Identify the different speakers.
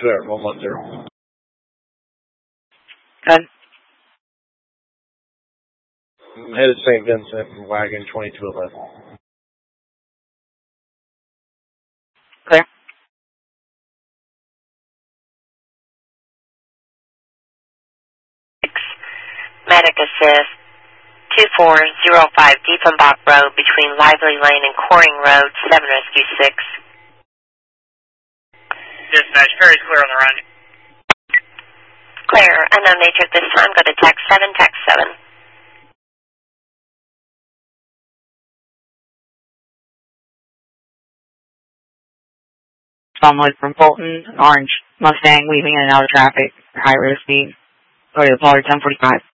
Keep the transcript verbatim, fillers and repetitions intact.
Speaker 1: Swear, one one zero.
Speaker 2: Good.
Speaker 1: I'm headed to Saint Vincent from wagon twenty-two eleven.
Speaker 2: Clear. Medic assist two four zero five Diefenbach Road between Lively Lane and Coring Road, seven Rescue six.
Speaker 3: Dispatch, Perry's clear on the run.
Speaker 2: Clear. Unknown nature at this time. Go to text seven, text seven. Someone from Fulton, orange Mustang weaving in and out of traffic, high rate of speed. Go to Pollard ten forty-five.